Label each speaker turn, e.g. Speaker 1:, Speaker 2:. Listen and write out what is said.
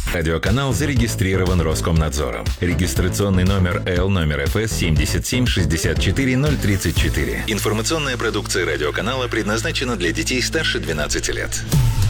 Speaker 1: Радиоканал зарегистрирован Роскомнадзором. Регистрационный номер ФС 7764034. Информационная продукция радиоканала предназначена для детей старше 12 лет.